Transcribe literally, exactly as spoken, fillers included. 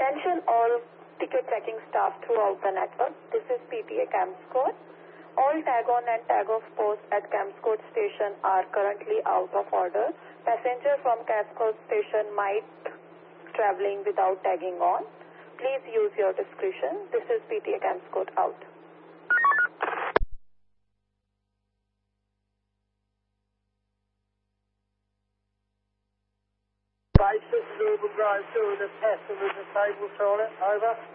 Attention all ticket checking staff throughout the network. This is P T A CAMSCORE. All tag-on and tag-off posts at CAMSCORE station are currently out of order. Passengers from CAMSCORE station might traveling without tagging on. Please use your discretion. This is P T A CAMSCORE out. Base Urban Grove doing a test of the table toilet, over.